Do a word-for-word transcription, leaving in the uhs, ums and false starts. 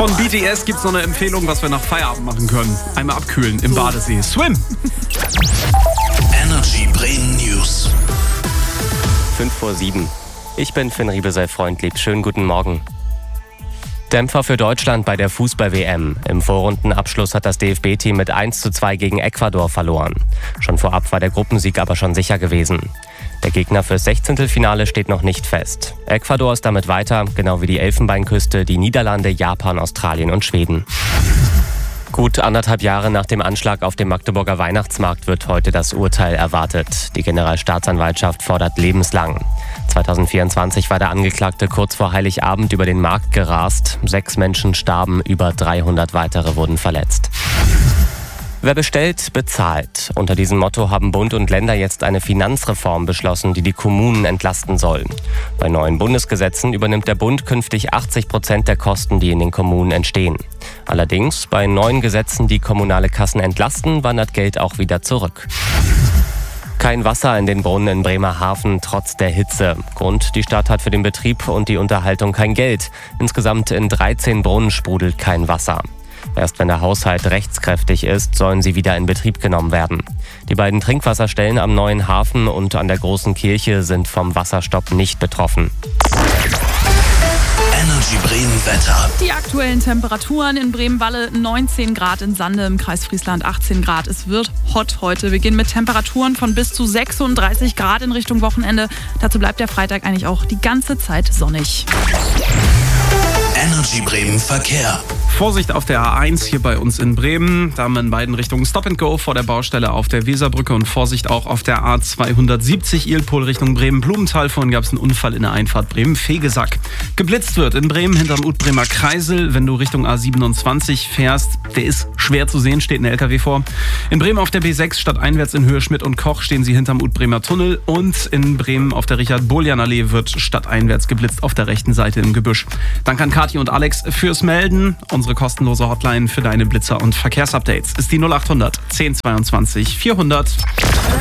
Von B T S gibt es noch eine Empfehlung, was wir nach Feierabend machen können. Einmal abkühlen im Badesee. Swim! Energy Bremen News. fünf vor sieben. Ich bin Finn Riebesell-Freundlieb. Schönen guten Morgen. Dämpfer für Deutschland bei der Fußball-W M. Im Vorrundenabschluss hat das D F B-Team mit eins zu zwei gegen Ecuador verloren. Schon vorab war der Gruppensieg aber schon sicher gewesen. Der Gegner fürs Sechzehntelfinale steht noch nicht fest. Ecuador ist damit weiter, genau wie die Elfenbeinküste, die Niederlande, Japan, Australien und Schweden. Gut anderthalb Jahre nach dem Anschlag auf dem Magdeburger Weihnachtsmarkt wird heute das Urteil erwartet. Die Generalstaatsanwaltschaft fordert lebenslang. zweitausendvierundzwanzig war der Angeklagte kurz vor Heiligabend über den Markt gerast. Sechs Menschen starben, über dreihundert weitere wurden verletzt. Wer bestellt, bezahlt. Unter diesem Motto haben Bund und Länder jetzt eine Finanzreform beschlossen, die die Kommunen entlasten soll. Bei neuen Bundesgesetzen übernimmt der Bund künftig achtzig Prozent der Kosten, die in den Kommunen entstehen. Allerdings, bei neuen Gesetzen, die kommunale Kassen entlasten, wandert Geld auch wieder zurück. Kein Wasser in den Brunnen in Bremerhaven, trotz der Hitze. Grund, die Stadt hat für den Betrieb und die Unterhaltung kein Geld. Insgesamt in dreizehn Brunnen sprudelt kein Wasser. Erst wenn der Haushalt rechtskräftig ist, sollen sie wieder in Betrieb genommen werden. Die beiden Trinkwasserstellen am Neuen Hafen und an der Großen Kirche sind vom Wasserstopp nicht betroffen. Energy Bremen Wetter. Die aktuellen Temperaturen in Bremen-Walle neunzehn Grad, in Sande im Kreis Friesland achtzehn Grad. Es wird hot heute. Wir gehen mit Temperaturen von bis zu sechsunddreißig Grad in Richtung Wochenende. Dazu bleibt der Freitag eigentlich auch die ganze Zeit sonnig. Energy Bremen Verkehr. Vorsicht auf der A eins hier bei uns in Bremen. Da haben wir in beiden Richtungen Stop and Go vor der Baustelle auf der Weserbrücke und Vorsicht auch auf der A zweihundertsiebzig Ilpol Richtung Bremen-Blumenthal. Vorhin gab es einen Unfall in der Einfahrt Bremen-Fegesack. Geblitzt wird in Bremen hinterm Utbremer Kreisel. Wenn du Richtung A siebenundzwanzig fährst, der ist schwer zu sehen, steht ein L K W vor. In Bremen auf der B sechs stadteinwärts in Höhe Schmidt und Koch stehen sie hinterm Utbremer Tunnel. Und in Bremen auf der Richard-Boljan-Allee wird stadteinwärts geblitzt auf der rechten Seite im Gebüsch. Danke an Kathi und Alex fürs Melden. Unsere kostenlose Hotline für deine Blitzer und Verkehrsupdates ist die null acht hundert zehn zweiundzwanzig vierhundert.